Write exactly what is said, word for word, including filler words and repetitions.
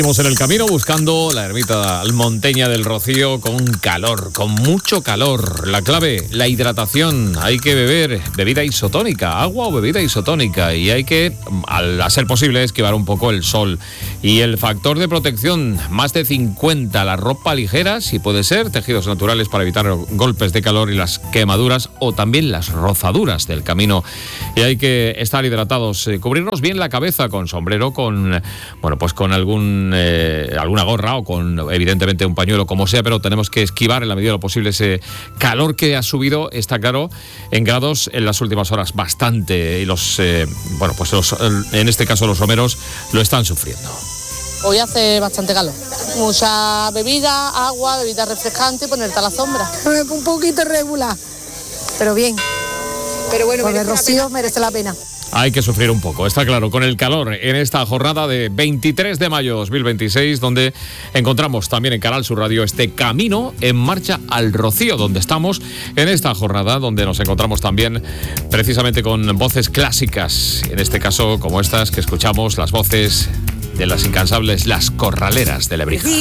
Estamos en el camino buscando la ermita almonteña del Rocío con calor, con mucho calor. La clave, la hidratación. Hay que beber bebida isotónica, agua o bebida isotónica. Y hay que, al ser posible, esquivar un poco el sol. Y el factor de protección, más de cincuenta. La ropa ligera, si puede ser, tejidos naturales para evitar golpes de calor y las quemaduras o también las rozaduras del camino. Y hay que estar hidratados, eh, cubrirnos bien la cabeza con sombrero, con, bueno, pues con algún... Eh, alguna gorra o con evidentemente un pañuelo, como sea, pero tenemos que esquivar en la medida de lo posible ese calor que ha subido, está claro, en grados en las últimas horas, bastante, y los eh, bueno, pues los, en este caso los romeros lo están sufriendo. Hoy hace bastante calor. Mucha bebida, agua, bebida refrescante y ponerte a la sombra. Un poquito regular, pero bien. Pero bueno, porque el Rocío merece la pena. Hay que sufrir un poco, está claro, con el calor en esta jornada de veintitrés de mayo de dos mil veintiséis, donde encontramos también en Canal Sur Radio este camino en marcha al Rocío, donde estamos en esta jornada, donde nos encontramos también precisamente con voces clásicas, en este caso como estas que escuchamos, las voces de las incansables Las Corraleras de Lebrija.